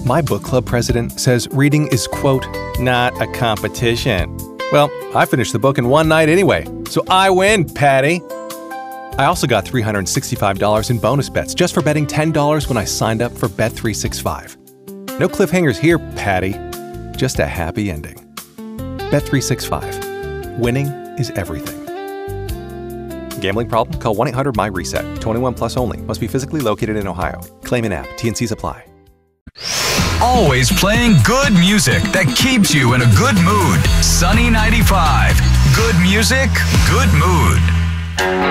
My book club president says reading is, quote, not a competition. Well, I finished the book in one night anyway, so I win, Patty. I also got $365 in bonus bets just for betting $10 when I signed up for Bet365. No cliffhangers here, Patty. Just a happy ending. Bet365. Winning is everything. Gambling problem? Call 1-800-MY-RESET. 21 plus only. Must be physically located in Ohio. Claim in app. T&Cs apply. Always playing good music that keeps you in a good mood. Sunny 95. Good music, good mood.